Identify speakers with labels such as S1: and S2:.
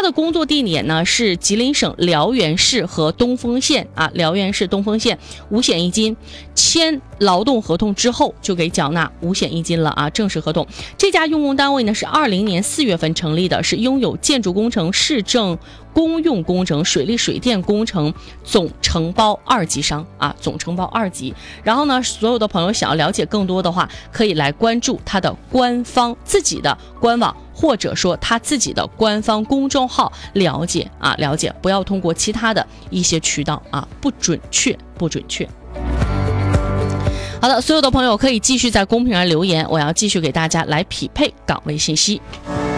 S1: 的工作地点呢是吉林省辽源市和东丰县啊，辽源市东丰县五险一金，签劳动合同之后就给缴纳五险一金了啊，正式合同。这家用工单位呢是2020年4月份成立的，是拥有建筑工程、市政公用工程、水利水电工程总承包2级商啊，总承包2级。然后呢，所有的朋友想要了解更多的话，可以来关注他的官方自己的官网，或者说他自己的官方公众号了解，不要通过其他的一些渠道啊，不准确。好的，所有的朋友可以继续在公屏上留言，我要继续给大家来匹配岗位信息。